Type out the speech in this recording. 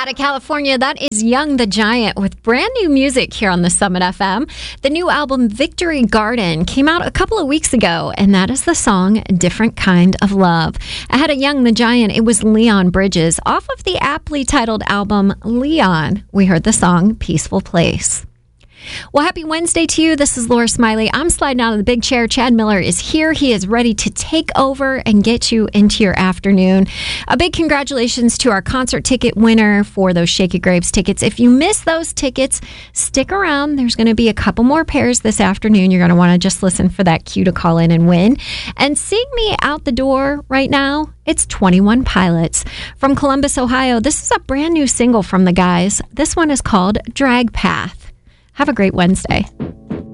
Out of California, that is Young the Giant with brand new music here on the Summit FM. The new album Victory Garden came out a couple of weeks ago, and that is the song Different Kind of Love. Ahead of Young the Giant, it was Leon Bridges. Off of the aptly titled album Leon, we heard the song Peaceful Place. Well, happy Wednesday to you. This is Laura Smiley. I'm sliding out of the big chair. Chad Miller is here. He is ready to take over and get you into your afternoon. A big congratulations to our concert ticket winner for those Shaky Grapes tickets. If you missed those tickets, stick around. There's going to be a couple more pairs this afternoon. You're going to want to just listen for that cue to call in and win. And seeing me out the door right now, it's 21 Pilots from Columbus, Ohio. This is a brand new single from the guys. This one is called Drag Path. Have a great Wednesday.